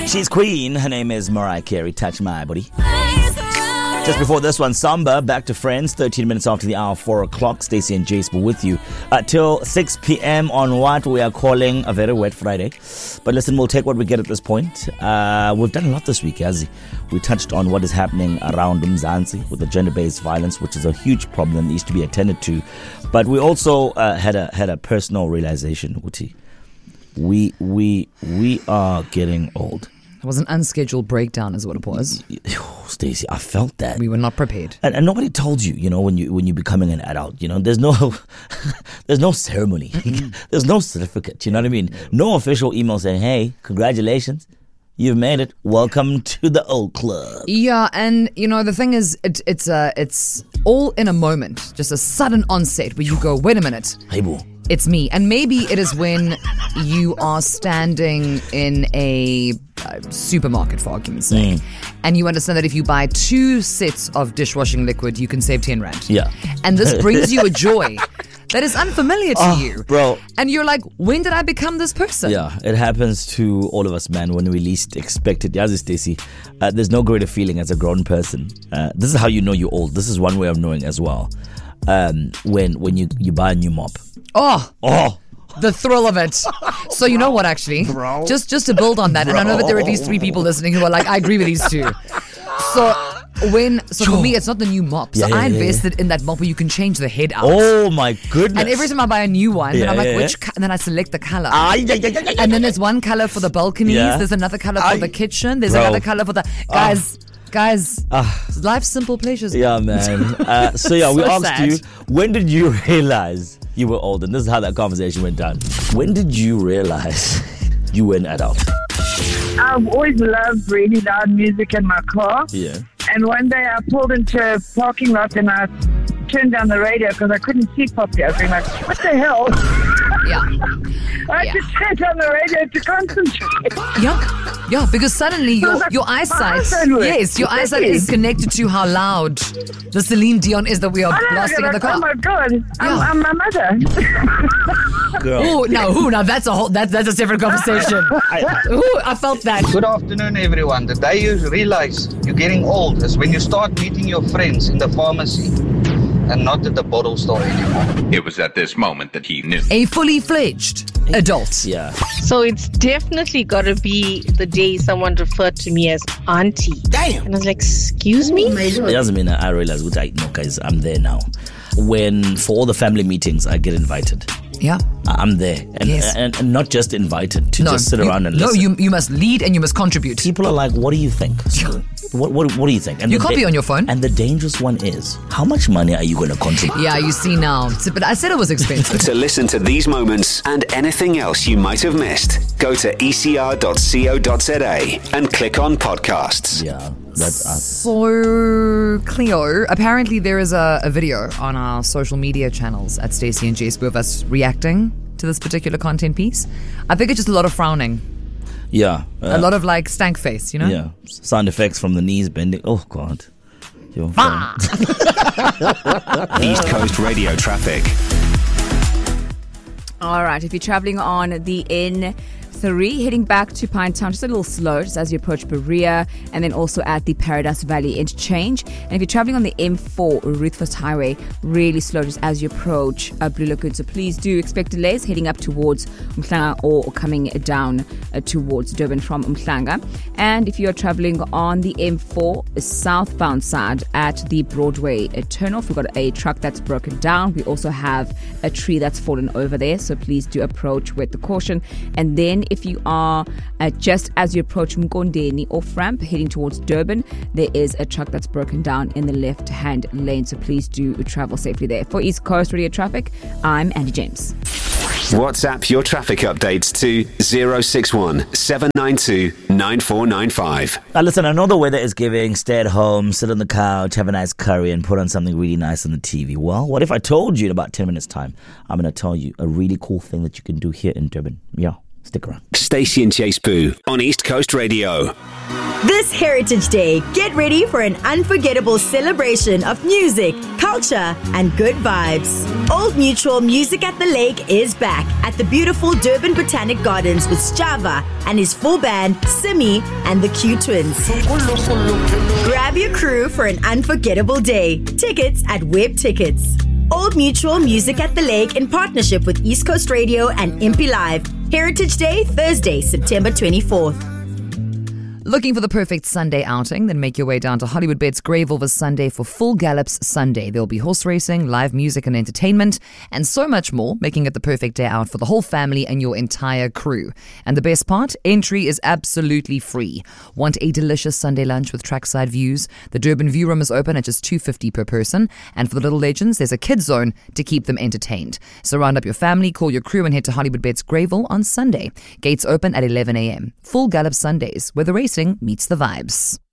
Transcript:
She's Queen. Her name is Mariah Carey. Touch My Body. Just before this one, Samba, back to Friends, 13 minutes after the hour, 4 o'clock. Stacey and Jace were with you till 6 p.m. on what we are calling a very wet Friday. But listen, we'll take what we get at this point. We've done a lot this week, Yazi. We touched on what is happening around Mzansi with the gender-based violence, which is a huge problem that needs to be attended to. But we also had a personal realization, Uti. We are getting old. It was an unscheduled breakdown is what it was. Stacey, I felt that. We were not prepared. And nobody told you, when you're becoming an adult, there's no ceremony. There's no certificate, you know what I mean? No official email saying, hey, congratulations. You've made it. Welcome to the old club. Yeah, and the thing is, it's all in a moment, just a sudden onset where you go, wait a minute. Hey, boo. It's me. And maybe it is when you are standing in a supermarket, for argument's sake, and you understand that if you buy 2 sets of dishwashing liquid, you can save 10 rand. Yeah. And this brings you a joy that is unfamiliar to you. Bro. And you're like, when did I become this person? Yeah, it happens to all of us, man, when we least expect it. Yazi, Stacey, there's no greater feeling as a grown person. This is how you know you're old. This is one way of knowing as well. When you buy a new mop. Oh. The thrill of it. So you know what, actually? Bro. Just to build on that, and I know that there are at least 3 people listening who are like, I agree with these 2. So for me, it's not the new mop. So I invested in that mop where you can change the head out. Oh my goodness. And every time I buy a new one, then I'm like, and then I select the color. And then there's one color for the balconies. Yeah. There's another color for the kitchen. There's another color for the... Guys, life's simple pleasures. Yeah, man. We asked you, when did you realize you were old? And this is how that conversation went down. When did you realize you were an adult? I've always loved really loud music in my car. Yeah. And one day I pulled into a parking lot and I turned down the radio because I couldn't see properly. I was being like, what the hell? Yeah. I had to turn down the radio to concentrate. Yeah, because suddenly your eyesight, your eyesight is connected to how loud the Celine Dion is that we are blasting in the car. Oh my God, I'm my mother. Girl. Now that's a separate conversation. I felt that. Good afternoon, everyone. The day you realize you're getting old is when you start meeting your friends in the pharmacy and not at the bottle store anymore. It was at this moment that he knew. A fully fledged adult. Yeah. So it's definitely got to be the day someone referred to me as auntie. Damn. And I was like, excuse me? It doesn't mean I realize, guys, I'm there now. When, for all the family meetings, I get invited. Yeah. I'm there. And not just invited to just sit around and listen. No, you must lead and you must contribute. People are like, what do you think? What do you think? And you can't be on your phone. And the dangerous one is, how much money are you going to contribute? Yeah, you see now. But I said it was expensive. To listen to these moments and anything else you might have missed, go to ecr.co.za and click on podcasts. Yeah, that's us. So, Cleo, apparently there is a video on our social media channels at Stacey and Jace of us reacting to this particular content piece. I think it's just a lot of frowning. Yeah. A lot of stank face, Yeah. Sound effects from the knees bending. Oh, God. East Coast Radio traffic. All right, if you're traveling on the N3 heading back to Pinetown, just a little slow just as you approach Berea, and then also at the Paradise Valley interchange. And if you're traveling on the M4 Ruthfus Highway, really slow just as you approach Blue Lagoon. So please do expect delays heading up towards Umhlanga or coming down towards Durban from Umhlanga. And if you are traveling on the M4 southbound side at the Broadway turnoff, we've got a truck that's broken down. We also have a tree that's fallen over there, so please do approach with the caution. And then if you are just as you approach Mkondeni off-ramp heading towards Durban, there is a truck that's broken down in the left-hand lane, so please do travel safely there. For East Coast Radio Traffic, I'm Andy James. WhatsApp your traffic updates to 061 792 9495. Now listen, I know the weather is giving. Stay at home, sit on the couch, have a nice curry and put on something really nice on the TV. Well, what if I told you in about 10 minutes time, I'm going to tell you a really cool thing that you can do here in Durban. Yeah, stick around. Stacey and Chase Boo on East Coast Radio. This Heritage Day, get ready for an unforgettable celebration of music, culture, and good vibes. Old Mutual Music at the Lake is back at the beautiful Durban Botanic Gardens with Sjava and his full band, Simi and the Q Twins. Grab your crew for an unforgettable day. Tickets at Web Tickets. Old Mutual Music at the Lake in partnership with East Coast Radio and Impi Live. Heritage Day, Thursday, September 24th. Looking for the perfect Sunday outing? Then make your way down to Hollywood Bets Greyville this Sunday for Full Gallops Sunday. There'll be horse racing, live music and entertainment, and so much more, making it the perfect day out for the whole family and your entire crew. And the best part? Entry is absolutely free. Want a delicious Sunday lunch with trackside views? The Durban View Room is open at just $2.50 per person. And for the little legends, there's a kids zone to keep them entertained. So round up your family, call your crew and head to Hollywood Bets Greyville on Sunday. Gates open at 11 a.m. Full Gallops Sundays, where the racing meets the vibes.